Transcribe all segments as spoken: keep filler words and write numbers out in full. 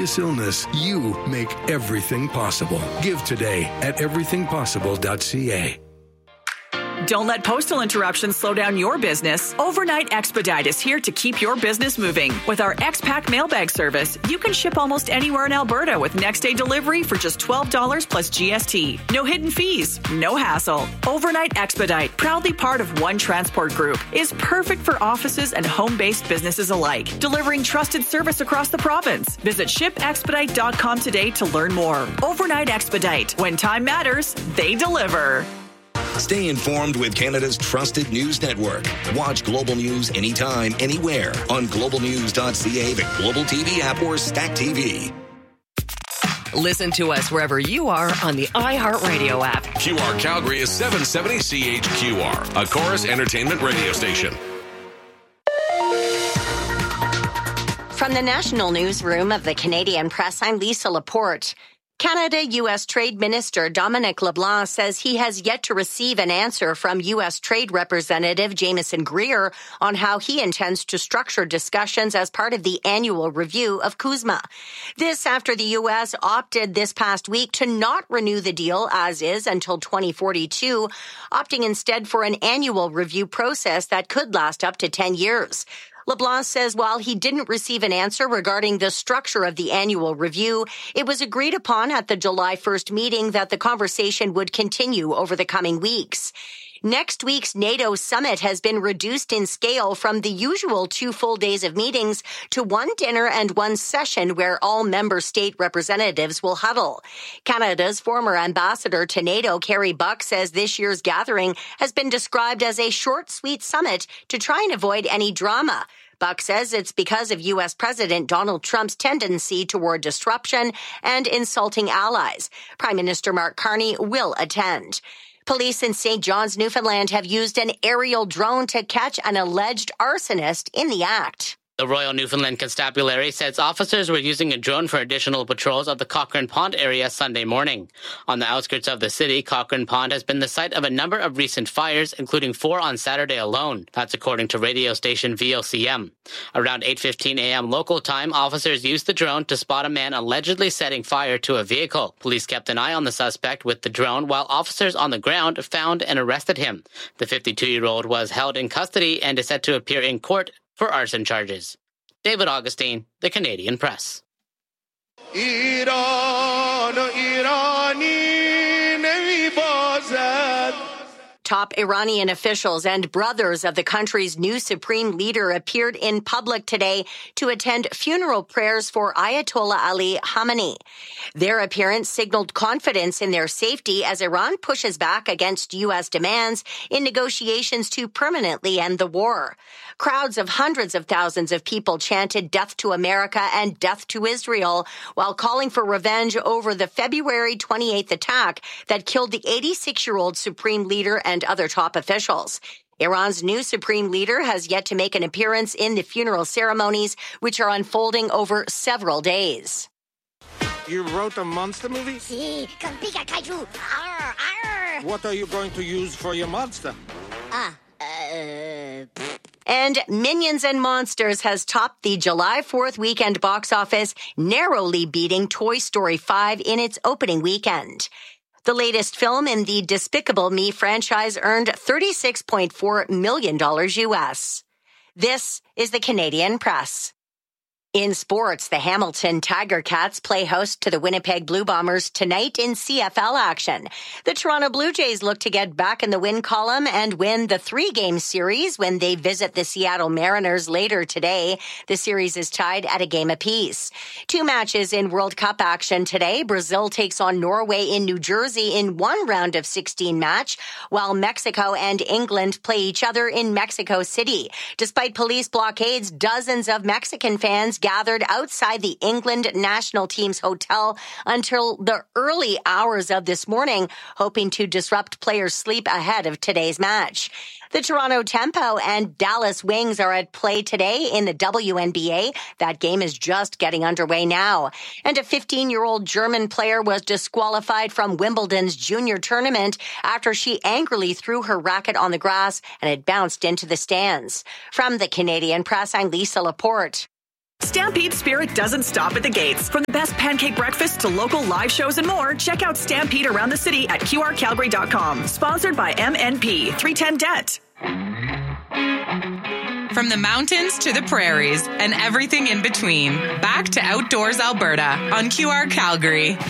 this illness, you make everything possible. Give today at everything possible dot c a. Don't let postal interruptions slow down your business. Overnight Expedite is here to keep your business moving. With our X-Pack mailbag service, you can ship almost anywhere in Alberta with next-day delivery for just twelve dollars plus G S T. No hidden fees, no hassle. Overnight Expedite, proudly part of One Transport Group, is perfect for offices and home-based businesses alike, delivering trusted service across the province. Visit ship expedite dot com today to learn more. Overnight Expedite. When time matters, they deliver. Stay informed with Canada's trusted news network. Watch Global News anytime, anywhere on global news dot c a, the Global T V app, or Stack T V. Listen to us wherever you are on the iHeartRadio app. Q R Calgary is seven seventy C H Q R, a Chorus Entertainment radio station. From the National Newsroom of the Canadian Press, I'm Lisa Laporte. Canada-U S Trade Minister Dominic LeBlanc says he has yet to receive an answer from U S Trade Representative Jameson Greer on how he intends to structure discussions as part of the annual review of CUSMA. This after the U S opted this past week to not renew the deal as is until twenty forty-two, opting instead for an annual review process that could last up to ten years. LeBlanc says while he didn't receive an answer regarding the structure of the annual review, it was agreed upon at the July first meeting that the conversation would continue over the coming weeks. Next week's NATO summit has been reduced in scale from the usual two full days of meetings to one dinner and one session where all member state representatives will huddle. Canada's former ambassador to NATO, Carrie Buck, says this year's gathering has been described as a short, sweet summit to try and avoid any drama. Buck says it's because of U S President Donald Trump's tendency toward disruption and insulting allies. Prime Minister Mark Carney will attend. Police in Saint John's, Newfoundland have used an aerial drone to catch an alleged arsonist in the act. The Royal Newfoundland Constabulary says officers were using a drone for additional patrols of the Cochrane Pond area Sunday morning. On the outskirts of the city, Cochrane Pond has been the site of a number of recent fires, including four on Saturday alone. That's according to radio station V O C M. Around eight fifteen a.m. local time, officers used the drone to spot a man allegedly setting fire to a vehicle. Police kept an eye on the suspect with the drone, while officers on the ground found and arrested him. The fifty-two-year-old was held in custody and is set to appear in court for arson charges. David Augustine, The Canadian Press. Iran, Irani, nahi bazad. Top Iranian officials and brothers of the country's new supreme leader appeared in public today to attend funeral prayers for Ayatollah Ali Khamenei. Their appearance signaled confidence in their safety as Iran pushes back against U S demands in negotiations to permanently end the war. Crowds of hundreds of thousands of people chanted death to America and death to Israel while calling for revenge over the February twenty-eighth attack that killed the eighty-six-year-old supreme leader and other top officials. Iran's new supreme leader has yet to make an appearance in the funeral ceremonies, which are unfolding over several days. You wrote a monster movie? Si, con pica kaiju. Arr, arr. What are you going to use for your monster? Ah, uh... And Minions and Monsters has topped the July fourth weekend box office, narrowly beating Toy Story five in its opening weekend. The latest film in the Despicable Me franchise earned thirty-six point four million dollars U S. This is the Canadian Press. In sports, the Hamilton Tiger Cats play host to the Winnipeg Blue Bombers tonight in C F L action. The Toronto Blue Jays look to get back in the win column and win the three-game series when they visit the Seattle Mariners later today. The series is tied at a game apiece. Two matches in World Cup action today. Brazil takes on Norway in New Jersey in one round of sixteen match, while Mexico and England play each other in Mexico City. Despite police blockades, dozens of Mexican fans gathered outside the England national team's hotel until the early hours of this morning, hoping to disrupt players' sleep ahead of today's match. The Toronto Tempo and Dallas Wings are at play today in the W N B A. That game is just getting underway now. And a fifteen-year-old German player was disqualified from Wimbledon's junior tournament after she angrily threw her racket on the grass and it bounced into the stands. From the Canadian Press, I'm Lisa Laporte. Stampede Spirit doesn't stop at the gates. From the best pancake breakfast to local live shows and more, check out Stampede around the city at Q R Calgary dot com. Sponsored by M N P three ten Debt. From the mountains to the prairies and everything in between, back to Outdoors Alberta on Q R Calgary.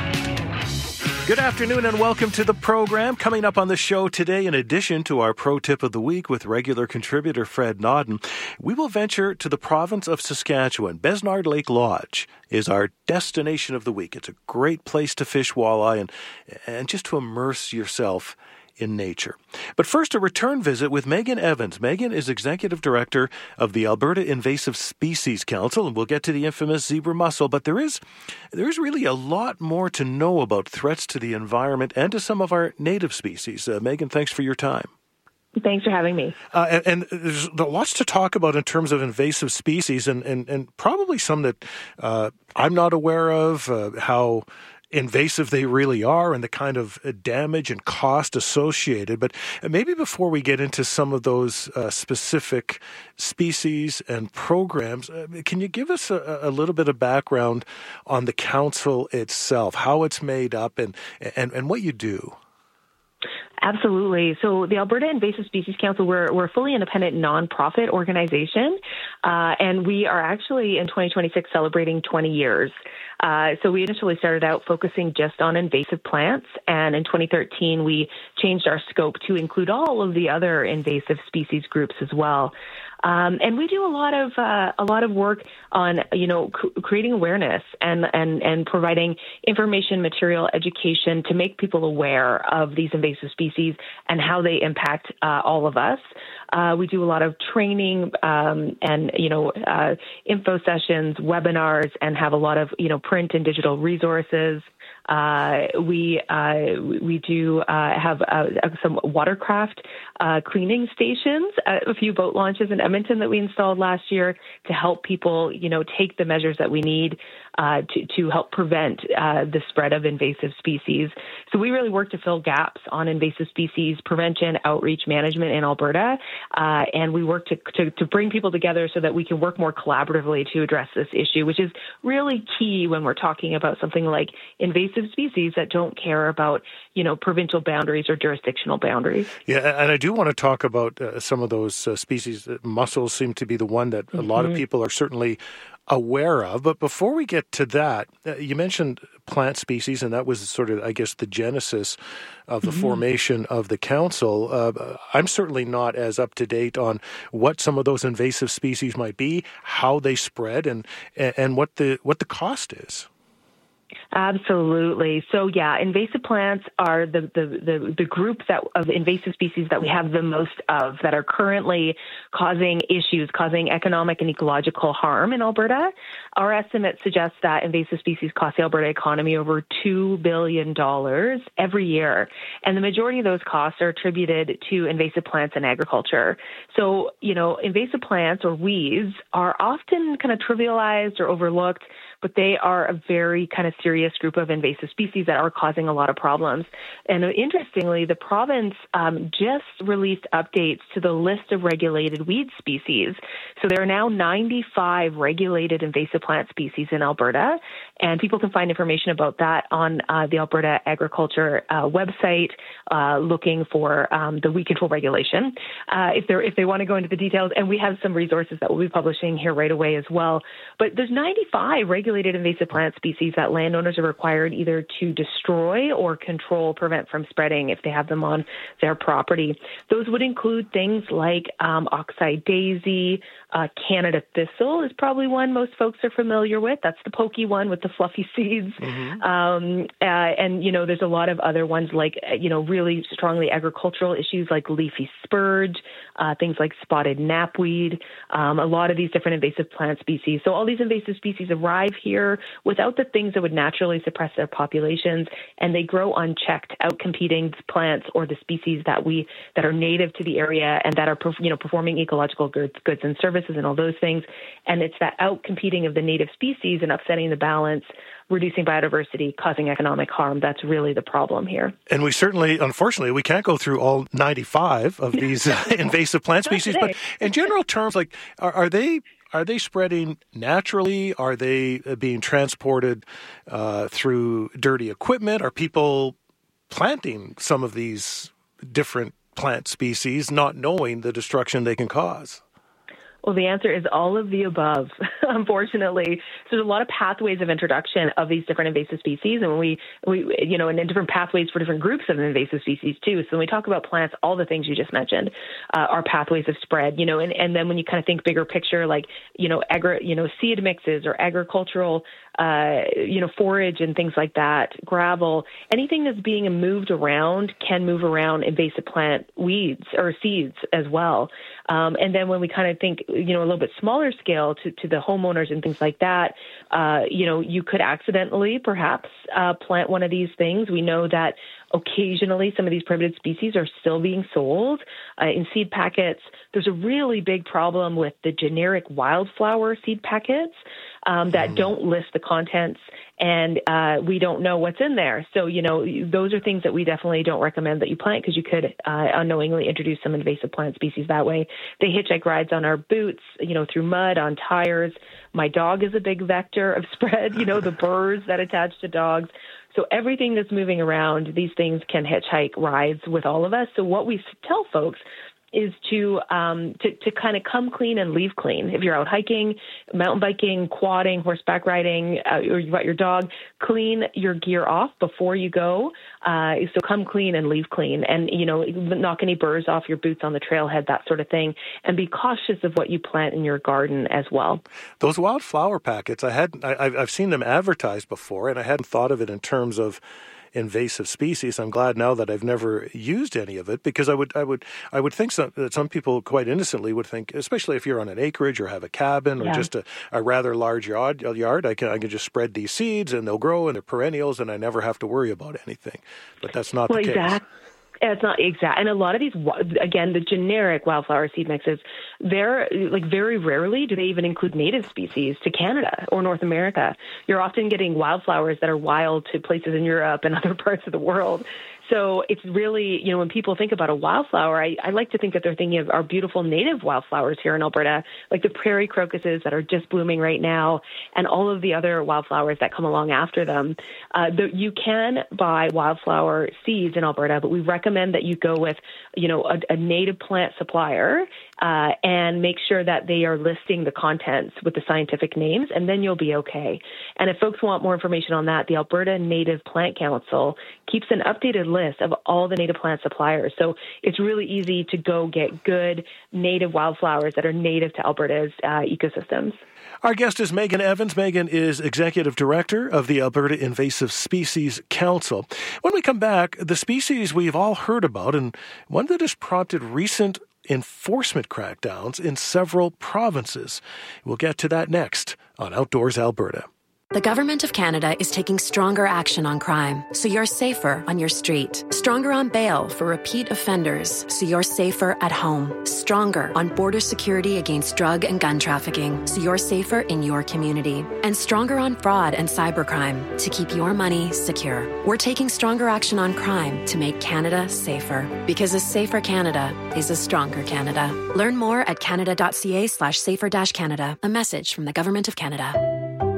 Good afternoon and welcome to the program. Coming up on the show today, in addition to our Pro Tip of the Week with regular contributor Fred Nodden, we will venture to the province of Saskatchewan. Besnard Lake Lodge is our destination of the week. It's a great place to fish walleye and, and just to immerse yourself in nature. But first, a return visit with Megan Evans. Megan is Executive Director of the Alberta Invasive Species Council, and we'll get to the infamous zebra mussel, but there is there is really a lot more to know about threats to the environment and to some of our native species. Uh, Megan, thanks for your time. Thanks for having me. Uh, and, and there's lots to talk about in terms of invasive species, and, and, and probably some that uh, I'm not aware of, uh, how invasive they really are and the kind of damage and cost associated. But maybe before we get into some of those uh, specific species and programs, uh, can you give us a, a little bit of background on the council itself, how it's made up, and and, and what you do? Absolutely. So the Alberta Invasive Species Council, we're, we're a fully independent nonprofit organization, uh, and we are actually in twenty twenty-six celebrating twenty years. Uh, so we initially started out focusing just on invasive plants, and in twenty thirteen we changed our scope to include all of the other invasive species groups as well. Um, and we do a lot of uh, a lot of work on, you know, c- creating awareness and, and, and providing information, material, education to make people aware of these invasive species and how they impact uh, all of us. Uh, we do a lot of training um, and, you know, uh, info sessions, webinars, and have a lot of, you know, print and digital resources. Uh, we uh, we do uh, have uh, some watercraft uh, cleaning stations, uh, a few boat launches in Edmonton that we installed last year to help people, you know, take the measures that we need uh, to to help prevent uh, the spread of invasive species. So we really work to fill gaps on invasive species prevention, outreach, management in Alberta, uh, and we work to, to to bring people together so that we can work more collaboratively to address this issue, which is really key when we're talking about something like invasive species that don't care about, you know, provincial boundaries or jurisdictional boundaries. Yeah, and I do want to talk about uh, some of those uh, species. Mussels seem to be the one that mm-hmm. a lot of people are certainly aware of. But before we get to that, uh, you mentioned plant species, and that was sort of, I guess, the genesis of the mm-hmm. formation of the council. Uh, I'm certainly not as up to date on what some of those invasive species might be, how they spread, and and what the what the cost is. Absolutely. So, yeah, invasive plants are the, the, the, the group that of invasive species that we have the most of that are currently causing issues, causing economic and ecological harm in Alberta. Our estimates suggest that invasive species cost the Alberta economy over two billion dollars every year. And the majority of those costs are attributed to invasive plants and agriculture. So, you know, invasive plants or weeds are often kind of trivialized or overlooked, but they are a very kind of serious group of invasive species that are causing a lot of problems. And interestingly, the province um, just released updates to the list of regulated weed species. So there are now ninety-five regulated invasive plant species in Alberta, and people can find information about that on uh, the Alberta Agriculture uh, website, uh, looking for um, the weed control regulation, uh, if, they're, if they want to go into the details. And we have some resources that we'll be publishing here right away as well. But there's ninety-five regulated invasive plant species that landowners are required either to destroy or control, prevent from spreading if they have them on their property. Those would include things like um, oxeye daisy, uh, Canada thistle is probably one most folks are familiar with. That's the pokey one with the fluffy seeds. Mm-hmm. Um, uh, and, you know, there's a lot of other ones like, you know, really strongly agricultural issues like leafy spurge, uh, things like spotted knapweed, um, a lot of these different invasive plant species. So all these invasive species arrive here without the things that would naturally suppress their populations, and they grow unchecked, outcompeting plants or the species that we that are native to the area and that are, you know, performing ecological goods, goods and services and all those things. And it's that outcompeting of the native species and upsetting the balance, reducing biodiversity, causing economic harm. That's really the problem here. And we certainly, unfortunately, we can't go through all ninety-five of these uh, invasive plant species. But in general terms, like, are, are they are they spreading naturally? Are they being transported uh, through dirty equipment? Are people planting some of these different plant species, not knowing the destruction they can cause? Well, the answer is all of the above, unfortunately. So there's a lot of pathways of introduction of these different invasive species, and when we, we, you know, and then different pathways for different groups of invasive species too. So when we talk about plants, all the things you just mentioned uh, are pathways of spread, you know, and, and then when you kind of think bigger picture, like, you know, agri- you know, seed mixes or agricultural, uh, you know, forage and things like that, gravel, anything that's being moved around can move around invasive plant weeds or seeds as well. Um, and then when we kind of think, you know, a little bit smaller scale to, to the homeowners and things like that, uh, you know, you could accidentally perhaps uh, plant one of these things. We know that occasionally some of these prohibited species are still being sold uh, in seed packets. There's a really big problem with the generic wildflower seed packets um, that mm. don't list the contents, and uh, we don't know what's in there. So, you know, those are things that we definitely don't recommend that you plant, because you could uh, unknowingly introduce some invasive plant species that way. They hitchhike rides on our boots, you know, through mud, on tires. My dog is a big vector of spread, you know, the burrs that attach to dogs. So everything that's moving around, these things can hitchhike rides with all of us. So what we tell folks is to um, to, to kind of come clean and leave clean. If you're out hiking, mountain biking, quadding, horseback riding, uh, or you've got your dog, clean your gear off before you go. Uh, so come clean and leave clean, and, you know, knock any burrs off your boots on the trailhead, that sort of thing. And be cautious of what you plant in your garden as well. Those wildflower packets, I had, I, I've seen them advertised before, and I hadn't thought of it in terms of invasive species. I'm glad now that I've never used any of it, because I would, I would, I would think some, that some people quite innocently would think, especially if you're on an acreage or have a cabin or yeah. just a, a rather large yard, yard, I can, I can just spread these seeds and they'll grow and they're perennials and I never have to worry about anything. But that's not well, the case. Exactly. It's not exact. And a lot of these, again, the generic wildflower seed mixes, they're like very rarely do they even include native species to Canada or North America. You're often getting wildflowers that are wild to places in Europe and other parts of the world. So it's really, you know, when people think about a wildflower, I, I like to think that they're thinking of our beautiful native wildflowers here in Alberta, like the prairie crocuses that are just blooming right now, and all of the other wildflowers that come along after them. Uh, the, you can buy wildflower seeds in Alberta, but we recommend that you go with, you know, a, a native plant supplier uh, and make sure that they are listing the contents with the scientific names, and then you'll be okay. And if folks want more information on that, the Alberta Native Plant Council keeps an updated list of all the native plant suppliers. So it's really easy to go get good native wildflowers that are native to Alberta's uh, ecosystems. Our guest is Megan Evans. Megan is Executive Director of the Alberta Invasive Species Council. When we come back, the species we've all heard about, and one that has prompted recent enforcement crackdowns in several provinces. We'll get to that next on Outdoors Alberta. The Government of Canada is taking stronger action on crime, so you're safer on your street. Stronger on bail for repeat offenders, so you're safer at home. Stronger on border security against drug and gun trafficking, so you're safer in your community. And stronger on fraud and cybercrime, to keep your money secure. We're taking stronger action on crime to make Canada safer. Because a safer Canada is a stronger Canada. Learn more at canada.ca slash safer dash Canada. A message from the Government of Canada.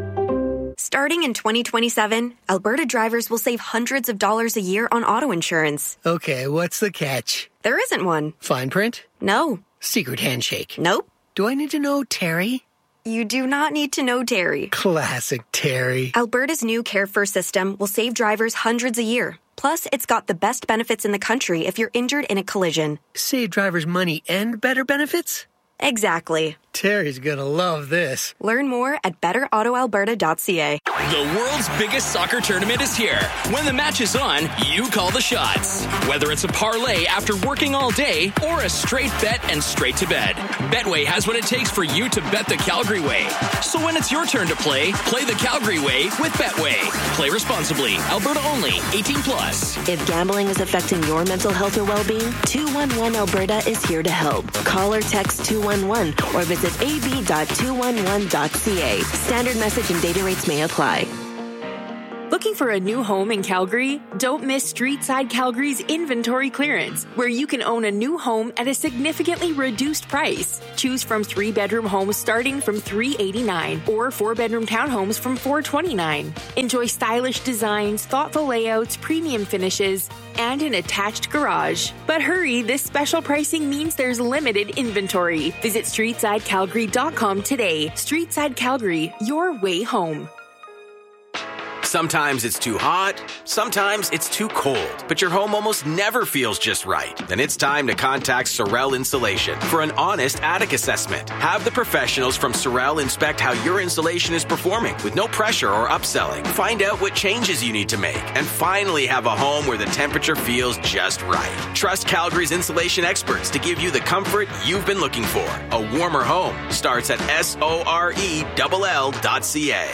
Starting in twenty twenty-seven, Alberta drivers will save hundreds of dollars a year on auto insurance. Okay, what's the catch? There isn't one. Fine print? No. Secret handshake? Nope. Do I need to know Terry? You do not need to know Terry. Classic Terry. Alberta's new Care First system will save drivers hundreds a year. Plus, it's got the best benefits in the country if you're injured in a collision. Save drivers money and better benefits? Exactly. Terry's gonna love this. Learn more at better auto alberta dot c a. The world's biggest soccer tournament is here. When the match is on, you call the shots. Whether it's a parlay after working all day or a straight bet and straight to bed, Betway has what it takes for you to bet the Calgary way. So when it's your turn to play, play the Calgary way with Betway. Play responsibly. Alberta only. eighteen plus. If gambling is affecting your mental health or well-being, two one one Alberta is here to help. Call or text two one one or visit a b dot two one one dot c a. Standard message and data rates may apply. Looking Looking for a new home in Calgary? Don't miss Streetside Calgary's inventory clearance, where you can own a new home at a significantly reduced price. Choose from three-bedroom homes starting from three hundred eighty-nine dollars or four-bedroom townhomes from four hundred twenty-nine dollars. Enjoy stylish designs, thoughtful layouts, premium finishes, and an attached garage. But hurry, this special pricing means there's limited inventory. Visit streetside calgary dot com today. Streetside Calgary, your way home. Sometimes it's too hot, sometimes it's too cold, but your home almost never feels just right. Then it's time to contact Sorel Insulation for an honest attic assessment. Have the professionals from Sorel inspect how your insulation is performing with no pressure or upselling. Find out what changes you need to make and finally have a home where the temperature feels just right. Trust Calgary's insulation experts to give you the comfort you've been looking for. A warmer home starts at S O R E L L dot C A.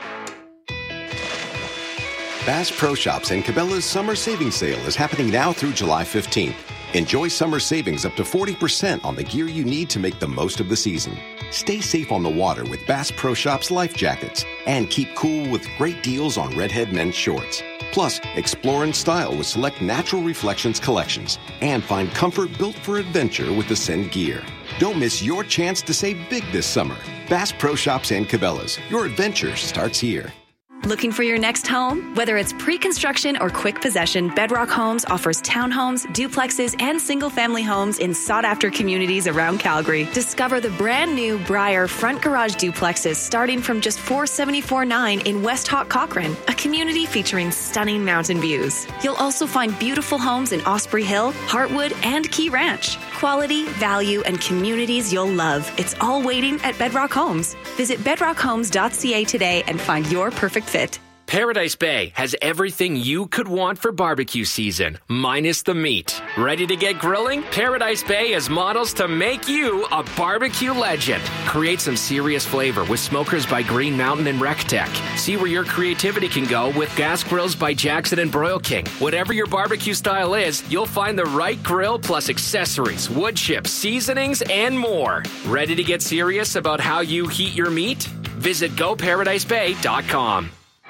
Bass Pro Shops and Cabela's Summer Savings Sale is happening now through July fifteenth. Enjoy summer savings up to forty percent on the gear you need to make the most of the season. Stay safe on the water with Bass Pro Shops life jackets and keep cool with great deals on Redhead men's shorts. Plus, explore in style with select Natural Reflections collections and find comfort built for adventure with Ascend gear. Don't miss your chance to save big this summer. Bass Pro Shops and Cabela's. Your adventure starts here. Looking for your next home? Whether it's pre-construction or quick possession, Bedrock Homes offers townhomes, duplexes, and single-family homes in sought-after communities around Calgary. Discover the brand-new Briar front garage duplexes starting from just four hundred seventy-four dollars and ninety-nine in West Hawk Cochrane, a community featuring stunning mountain views. You'll also find beautiful homes in Osprey Hill, Heartwood, and Key Ranch. Quality, value, and communities you'll love. It's all waiting at Bedrock Homes. Visit bedrock homes dot c a today and find your perfect fit. Paradise Bay has everything you could want for barbecue season, minus the meat. Ready to get grilling? Paradise Bay has models to make you a barbecue legend. Create some serious flavor with smokers by Green Mountain and Rectech. See where your creativity can go with gas grills by Jackson and Broil King. Whatever your barbecue style is, you'll find the right grill plus accessories, wood chips, seasonings, and more. Ready to get serious about how you heat your meat? Visit go paradise bay dot com.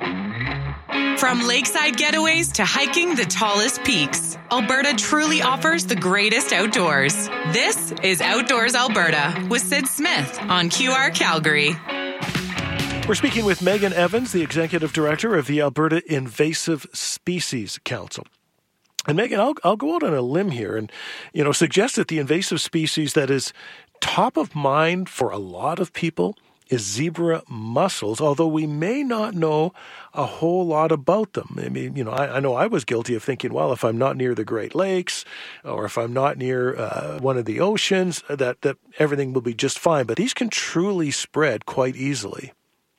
From lakeside getaways to hiking the tallest peaks, Alberta truly offers the greatest outdoors. This is Outdoors Alberta with Sid Smith on Q R Calgary. We're speaking with Megan Evans, the Executive Director of the Alberta Invasive Species Council. And Megan, I'll, I'll go out on a limb here and, you know, suggest that the invasive species that is top of mind for a lot of people is zebra mussels, although we may not know a whole lot about them. I mean, you know, I, I know I was guilty of thinking, well, if I'm not near the Great Lakes or if I'm not near uh, one of the oceans, that, that everything will be just fine. But these can truly spread quite easily.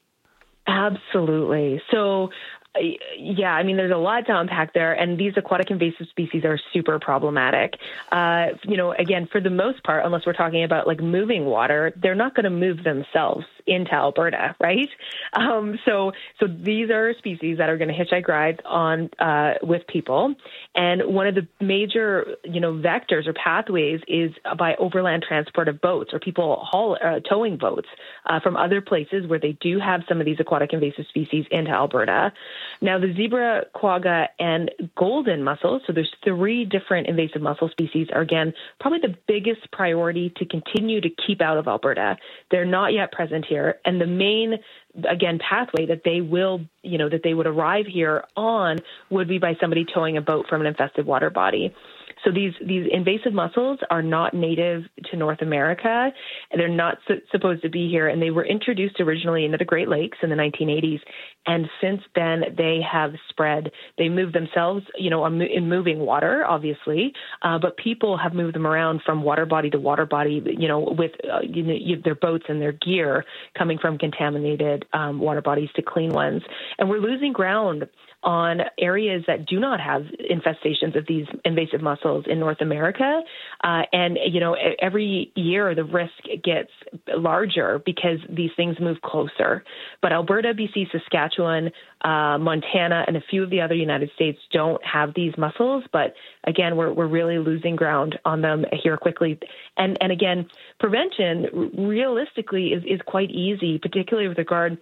Absolutely. So, yeah, I mean, there's a lot to unpack there, and these aquatic invasive species are super problematic. Uh, you know, again, for the most part, unless we're talking about like moving water, they're not going to move themselves into Alberta, right? Um, so, so these are species that are going to hitchhike rides on uh, with people, and one of the major, you know, vectors or pathways is by overland transport of boats or people haul uh, towing boats uh, from other places where they do have some of these aquatic invasive species into Alberta. Now, the zebra, quagga, and golden mussels, so there's three different invasive mussel species, are, again, probably the biggest priority to continue to keep out of Alberta. They're not yet present here. And the main, again, pathway that they will, you know, that they would arrive here on would be by somebody towing a boat from an infested water body. So these these invasive mussels are not native to North America, and they're not su- supposed to be here. And they were introduced originally into the Great Lakes in the nineteen eighties, and since then they have spread. They move themselves, you know, in moving water, obviously, uh, but people have moved them around from water body to water body, you know, with uh, you know, their boats and their gear coming from contaminated um, water bodies to clean ones. And we're losing ground on areas that do not have infestations of these invasive mussels in North America. Uh, and, you know, every year the risk gets larger because these things move closer. But Alberta, B C, Saskatchewan, uh, Montana, and a few of the other United States don't have these mussels. But again, we're we're really losing ground on them here quickly. And, and again, prevention realistically is, is quite easy, particularly with regard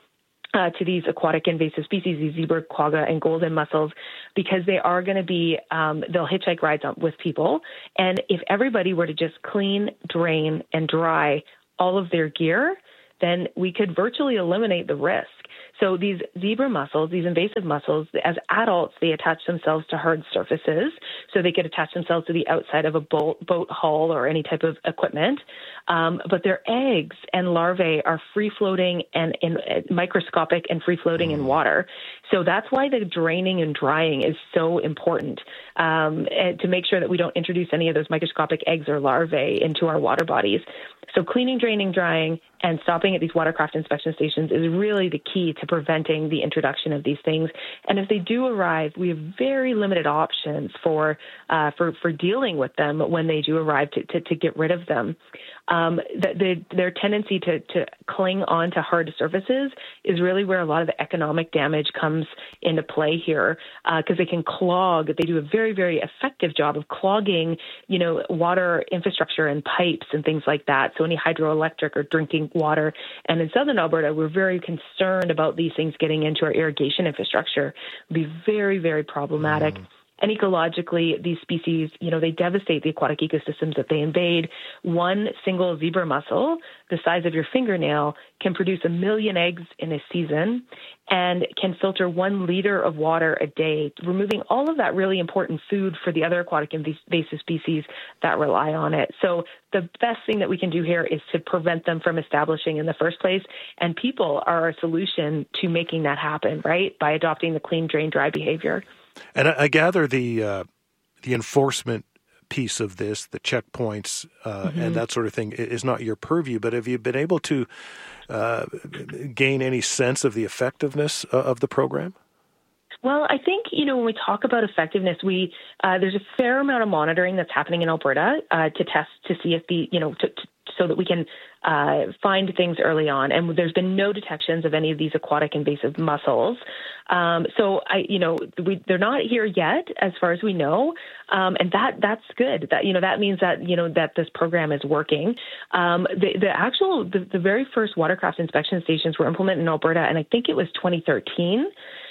Uh, to these aquatic invasive species, these zebra, quagga, and golden mussels, because they are going to be, um, they'll hitchhike rides on, with people. And if everybody were to just clean, drain, and dry all of their gear, then we could virtually eliminate the risk. So these zebra mussels, these invasive mussels, as adults, they attach themselves to hard surfaces. So they could attach themselves to the outside of a boat, boat hull or any type of equipment. Um, but their eggs and larvae are free-floating and, and uh, microscopic and free-floating in water. So that's why the draining and drying is so important, um, and to make sure that we don't introduce any of those microscopic eggs or larvae into our water bodies. So cleaning, draining, drying, and stopping at these watercraft inspection stations is really the key to preventing the introduction of these things. And if they do arrive, we have very limited options for uh, for, for dealing with them when they do arrive to, to, to get rid of them. Um, the, the, their tendency to, to cling on to hard surfaces is really where a lot of the economic damage comes into play here, because uh, they can clog. They do a very, very effective job of clogging, you know, water infrastructure and pipes and things like that. So any hydroelectric or drinking water. And in southern Alberta, we're very concerned about these things getting into our irrigation infrastructure. It would be very, very problematic. Mm. And ecologically, these species, you know, they devastate the aquatic ecosystems that they invade. One single zebra mussel, the size of your fingernail, can produce a million eggs in a season and can filter one liter of water a day, removing all of that really important food for the other aquatic invasive species that rely on it. So the best thing that we can do here is to prevent them from establishing in the first place. And people are a solution to making that happen, right, by adopting the clean, drain, dry behavior. And I, I gather the uh, the enforcement piece of this, the checkpoints uh, mm-hmm. and that sort of thing, is not your purview. But have you been able to uh, gain any sense of the effectiveness of the program? Well, I think, you know, when we talk about effectiveness, we uh, there's a fair amount of monitoring that's happening in Alberta uh, to test to see if the, you know, to, to, so that we can uh, find things early on. And there's been no detections of any of these aquatic invasive mussels. Um, so, I, you know, we, they're not here yet, as far as we know. Um, and that that's good. That, you know, that means that, you know, that this program is working. Um, the, the actual, the, the very first watercraft inspection stations were implemented in Alberta, and I think it was twenty thirteen.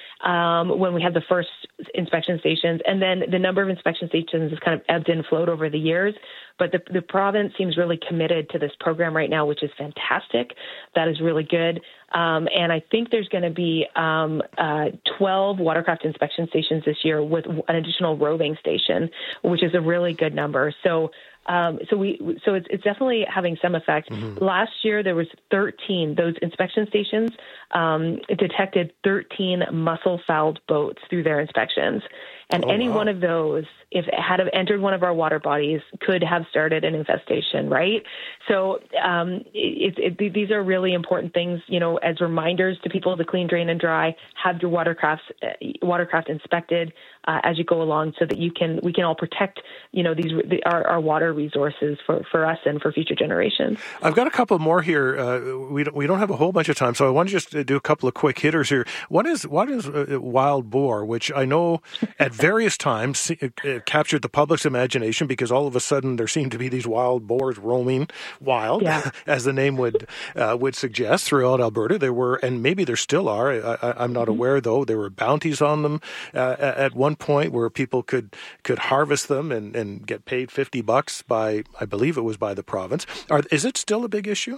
Um, when we had the first inspection stations, and then the number of inspection stations has kind of ebbed and flowed over the years. But the, the province seems really committed to this program right now, which is fantastic. That is really good. Um, and I think there's going to be um, uh, twelve watercraft inspection stations this year with an additional roving station, which is a really good number. So Um, so we, so it's, it's definitely having some effect. Mm-hmm. Last year there was thirteen. Those inspection stations um, detected thirteen mussel-fouled boats through their inspections, and oh, any wow. one of those, if it had entered one of our water bodies, could have started an infestation. Right. So um, it, it, these are really important things, you know, as reminders to people to clean, drain, and dry. Have your watercrafts uh, watercraft inspected uh, as you go along, so that you can we can all protect, you know, these the, our, our water resources for, for us and for future generations. I've got a couple more here. Uh, we don't, we don't have a whole bunch of time, so I want to just do a couple of quick hitters here. One is what is uh, wild boar, which I know at various times uh, captured the public's imagination, because all of a sudden there seemed to be these wild boars roaming wild, yeah. as the name would uh, would suggest, throughout Alberta. There were, and maybe there still are. I, I, I'm not mm-hmm. aware though. There were bounties on them uh, at one point where people could could harvest them and, and get paid fifty bucks by, I believe it was by the province. Are, is it still a big issue?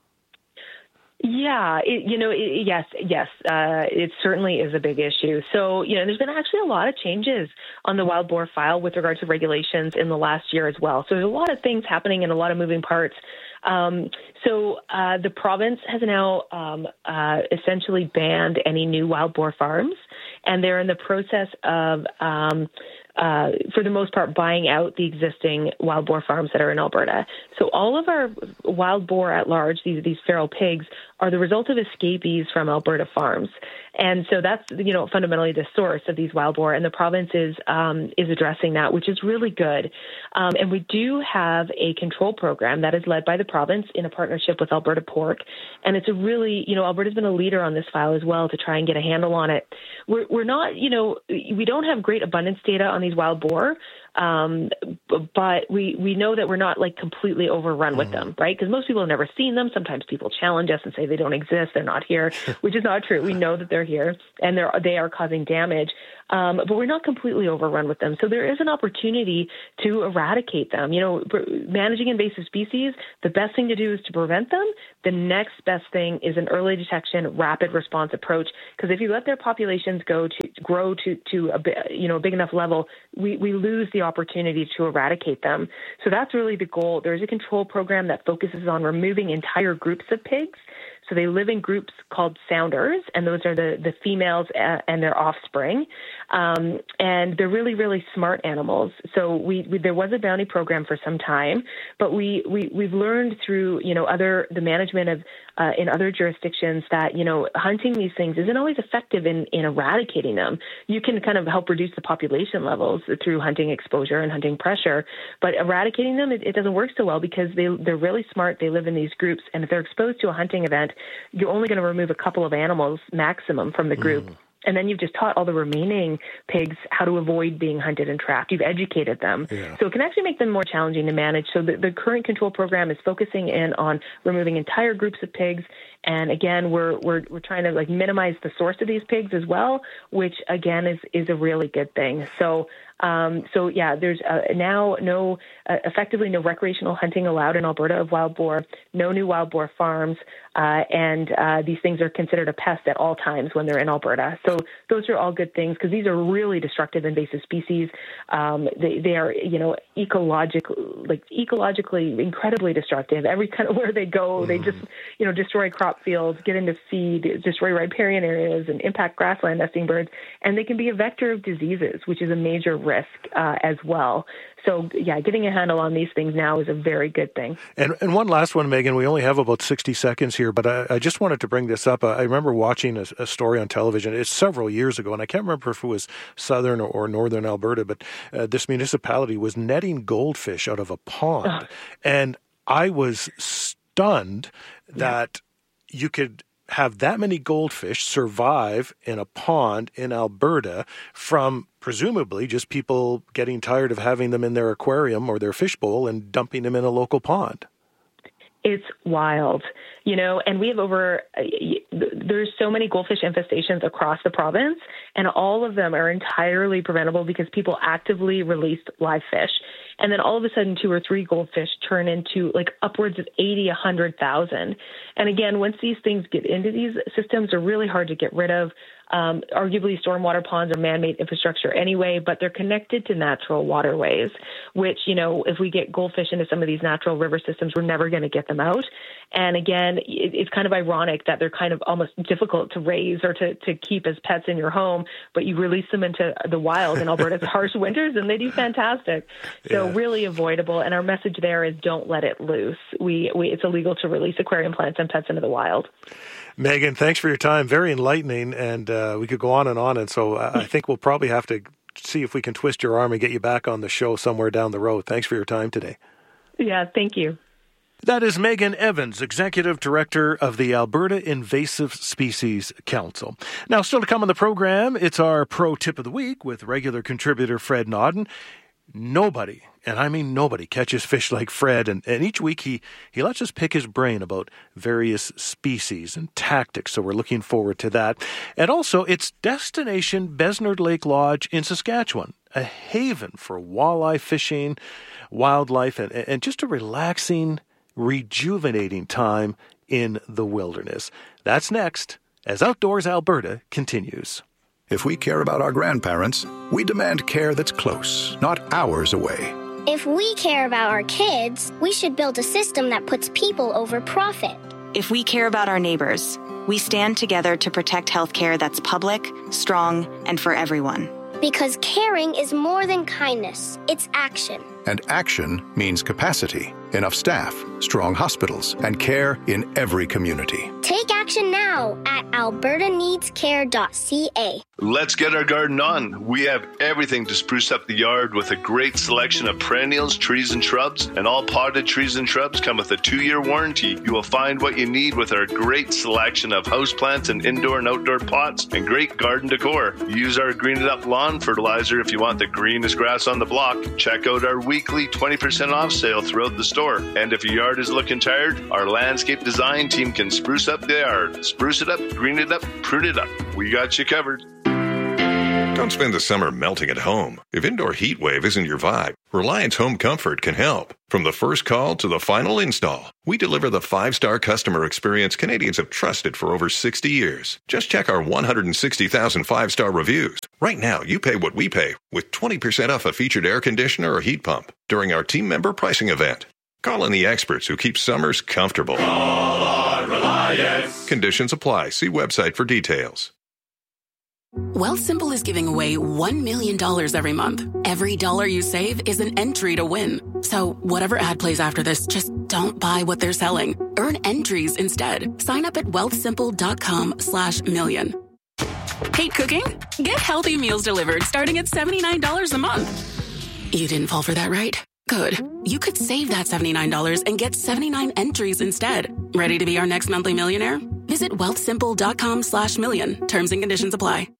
Yeah, it, you know, it, yes, yes, uh, it certainly is a big issue. So, you know, there's been actually a lot of changes on the wild boar file with regard to regulations in the last year as well. So there's a lot of things happening and a lot of moving parts. Um, so uh, the province has now um, uh, essentially banned any new wild boar farms, and they're in the process of um, Uh, for the most part, buying out the existing wild boar farms that are in Alberta. So all of our wild boar at large, these these feral pigs, are the result of escapees from Alberta farms. And so that's, you know, fundamentally the source of these wild boar, and the province is, um, is addressing that, which is really good. Um, and we do have a control program that is led by the province in a partnership with Alberta Pork. And it's a really, you know, Alberta's been a leader on this file as well to try and get a handle on it. We're, we're not, you know, we don't have great abundance data on these wild boar. Um, but we, we know that we're not like completely overrun with them, right? Because most people have never seen them. Sometimes people challenge us and say they don't exist, they're not here, which is not true. We know that they're here and they're, they are causing damage. Um, but we're not completely overrun with them. So there is an opportunity to eradicate them. You know, managing invasive species, the best thing to do is to prevent them. The next best thing is an early detection, rapid response approach. Because if you let their populations go to grow to, to a, you know, a big enough level, we, we lose the opportunity to eradicate them. So that's really the goal. There's a control program that focuses on removing entire groups of pigs. So they live in groups called sounders, and those are the, the females and their offspring. Um, and they're really, really smart animals. So we, we there was a bounty program for some time, but we, we, we've learned through, you know, other the management of uh, in other jurisdictions that, you know, hunting these things isn't always effective in, in eradicating them. You can kind of help reduce the population levels through hunting exposure and hunting pressure, but eradicating them, it, it doesn't work so well because they, they're really smart. They live in these groups, and if they're exposed to a hunting event, you're only going to remove a couple of animals maximum from the group. Mm. And then you've just taught all the remaining pigs how to avoid being hunted and trapped. You've educated them. Yeah. So it can actually make them more challenging to manage. So the, the current control program is focusing in on removing entire groups of pigs. And again, we're we're we're trying to like minimize the source of these pigs as well, which again is is a really good thing. So um, so yeah, there's uh, now no uh, effectively no recreational hunting allowed in Alberta of wild boar, no new wild boar farms, uh, and uh, these things are considered a pest at all times when they're in Alberta. So those are all good things because these are really destructive invasive species. Um, they they are you know ecologically like ecologically incredibly destructive. Every kind of where they go, mm. they just you know destroy crop fields, get into feed, destroy riparian areas, and impact grassland nesting birds. And they can be a vector of diseases, which is a major risk uh, as well. So, yeah, getting a handle on these things now is a very good thing. And, and one last one, Megan. We only have about sixty seconds here, but I, I just wanted to bring this up. I remember watching a, a story on television. It's several years ago, and I can't remember if it was southern or, or northern Alberta, but uh, this municipality was netting goldfish out of a pond. Oh. And I was stunned that yeah. you could have that many goldfish survive in a pond in Alberta from presumably just people getting tired of having them in their aquarium or their fish bowl and dumping them in a local pond. It's wild, you know, and we have over, uh, there's so many goldfish infestations across the province, and all of them are entirely preventable because people actively released live fish. And then all of a sudden, two or three goldfish turn into like upwards of eighty, one hundred thousand. And again, once these things get into these systems, they're really hard to get rid of. Um, arguably, stormwater ponds are man-made infrastructure anyway, but they're connected to natural waterways, which, you know, if we get goldfish into some of these natural river systems, we're never going to get them out. And again, it, it's kind of ironic that they're kind of almost difficult to raise or to, to keep as pets in your home, but you release them into the wild in Alberta's harsh winters, and they do fantastic. So yeah. really avoidable. And our message there is don't let it loose. We, we it's illegal to release aquarium plants and pets into the wild. Megan, thanks for your time. Very enlightening, and uh, we could go on and on. And so I think we'll probably have to see if we can twist your arm and get you back on the show somewhere down the road. Thanks for your time today. Yeah, thank you. That is Megan Evans, Executive Director of the Alberta Invasive Species Council. Now, still to come on the program, it's our Pro Tip of the Week with regular contributor Fred Nodden. Nobody, and I mean nobody, catches fish like Fred, and, and each week he, he lets us pick his brain about various species and tactics, so we're looking forward to that. And also, it's Destination Besnard Lake Lodge in Saskatchewan, a haven for walleye fishing, wildlife, and, and just a relaxing, rejuvenating time in the wilderness. That's next, as Outdoors Alberta continues. If we care about our grandparents, we demand care that's close, not hours away. If we care about our kids, we should build a system that puts people over profit. If we care about our neighbors, we stand together to protect healthcare that's public, strong, and for everyone. Because caring is more than kindness, it's action. And action means capacity. enough staff, strong hospitals, and care in every community. Take action now at alberta needs care dot c a. Let's get our garden on. We have everything to spruce up the yard with a great selection of perennials, trees, and shrubs. And all potted trees and shrubs come with a two-year warranty. You will find what you need with our great selection of houseplants and indoor and outdoor pots and great garden decor. Use our Green It Up lawn fertilizer if you want the greenest grass on the block. Check out our weekly twenty percent off sale throughout the store. And if your yard is looking tired, our landscape design team can spruce up the yard. Spruce it up, green it up, prune it up. We got you covered. Don't spend the summer melting at home. If indoor heat wave isn't your vibe, Reliance Home Comfort can help. From the first call to the final install, we deliver the five-star customer experience Canadians have trusted for over sixty years. Just check our one hundred sixty thousand five-star reviews. Right now, you pay what we pay with twenty percent off a featured air conditioner or heat pump during our team member pricing event. Call in the experts who keep summers comfortable. Call our Reliance. Conditions apply. See website for details. Wealthsimple is giving away one million dollars every month. Every dollar you save is an entry to win. So whatever ad plays after this, just don't buy what they're selling. Earn entries instead. Sign up at wealthsimple.com slash million. Hate cooking? Get healthy meals delivered starting at seventy-nine dollars a month. You didn't fall for that, right? Good. You could save that seventy-nine dollars and get seventy-nine entries instead. Ready to be our next monthly millionaire? Visit wealthsimple.com slash million. Terms and conditions apply.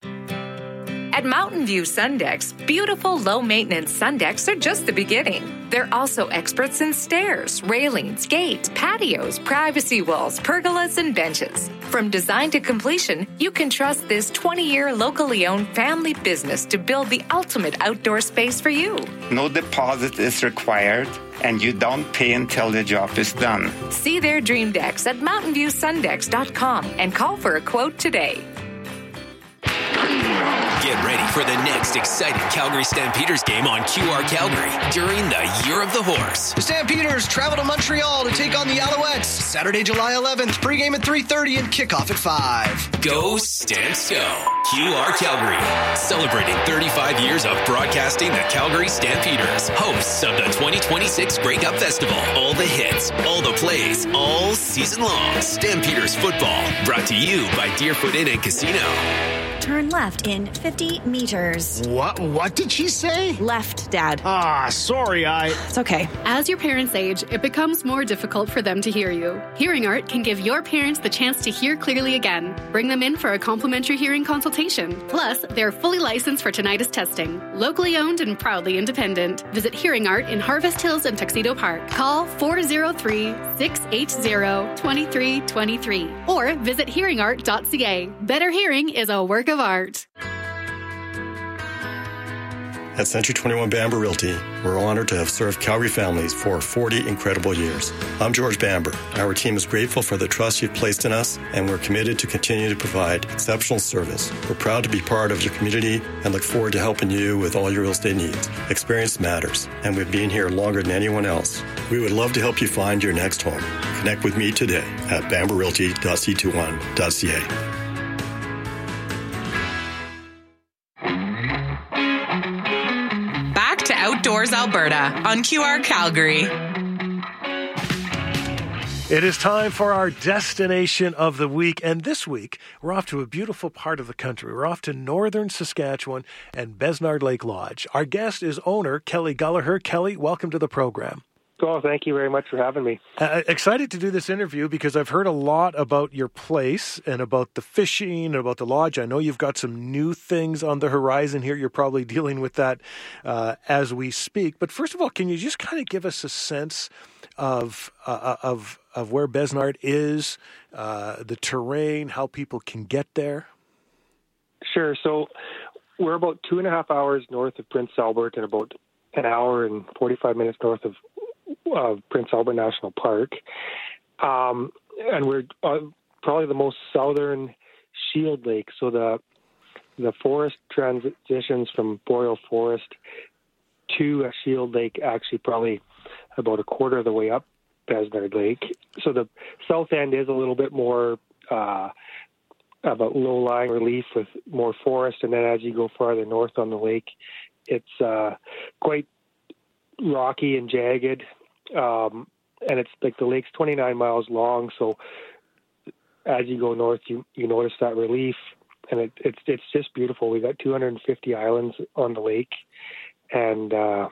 At Mountain View Sundex, beautiful low-maintenance Sundecks are just the beginning. They're also experts in stairs, railings, gates, patios, privacy walls, pergolas, and benches. From design to completion, you can trust this twenty-year locally owned family business to build the ultimate outdoor space for you. No deposit is required, and you don't pay until the job is done. See their dream decks at mountain view sundex dot com and call for a quote today. Get ready for the next exciting Calgary Stampeders game on Q R Calgary during the Year of the Horse. The Stampeders travel to Montreal to take on the Alouettes Saturday, July eleventh, pregame at three thirty and kickoff at five. Go Stamps Go! Q R Calgary, celebrating thirty-five years of broadcasting the Calgary Stampeders, hosts of the twenty twenty-six Grey Cup Festival. All the hits, all the plays, all season long. Stampeders football, brought to you by Deerfoot Inn and Casino. Turn left in fifty meters. What? What did she say? Left, Dad. Ah, sorry, I... It's okay. As your parents age, it becomes more difficult for them to hear you. Hearing Art can give your parents the chance to hear clearly again. Bring them in for a complimentary hearing consultation. Plus, they're fully licensed for tinnitus testing. Locally owned and proudly independent. Visit Hearing Art in Harvest Hills and Tuxedo Park. Call four oh three, six eight zero, two three two three or visit hearing art dot c a. Better hearing is a work of art. At Century twenty-one Bamber Realty, we're honored to have served Calgary families for forty incredible years. I'm George Bamber. Our team is grateful for the trust you've placed in us, and we're committed to continue to provide exceptional service. We're proud to be part of your community and look forward to helping you with all your real estate needs. Experience matters, and we've been here longer than anyone else. We would love to help you find your next home. Connect with me today at bamber realty dot c twenty-one dot c a. Back to Outdoors Alberta on Q R Calgary. It is time for our destination of the week, and this week we're off to a beautiful part of the country. We're off to northern Saskatchewan and Besnard Lake Lodge. Our guest is owner Kelly Gulliher. Kelly, welcome to the program. Oh, thank you very much for having me. Uh, excited to do this interview because I've heard a lot about your place and about the fishing and about the lodge. I know you've got some new things on the horizon here. You're probably dealing with that uh, as we speak. But first of all, can you just kind of give us a sense of uh, of of where Besnard is, uh, the terrain, how people can get there? Sure. So we're about two and a half hours north of Prince Albert and about an hour and forty-five minutes north of of Prince Albert National Park. Um, and we're uh, probably the most southern shield lake. So the the forest transitions from boreal forest to a shield lake actually probably about a quarter of the way up Besnard Lake. So the south end is a little bit more uh, of a low-lying relief with more forest. And then as you go farther north on the lake, it's uh, quite rocky and jagged. Um, and it's like the lake's twenty-nine miles long. So as you go north, you, you notice that relief, and it, it's it's just beautiful. We've got two hundred fifty islands on the lake, and uh,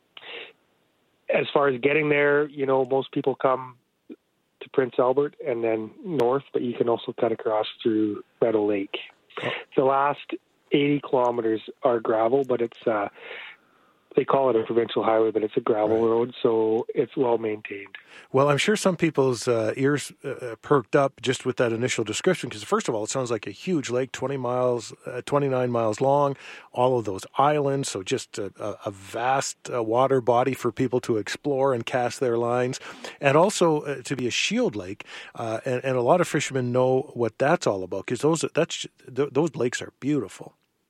as far as getting there, you know, most people come to Prince Albert and then north, but you can also cut across through Meadow Lake. Oh. The last eighty kilometers are gravel, but it's uh, they call it a provincial highway, but it's a gravel right. road, so it's well maintained. Well, I'm sure some people's uh, ears uh, perked up just with that initial description, because first of all, it sounds like a huge lake, twenty miles, uh, twenty-nine miles long, all of those islands, so just a, a vast uh, water body for people to explore and cast their lines, and also uh, to be a shield lake, uh, and, and a lot of fishermen know what that's all about, because those that's th- those lakes are beautiful.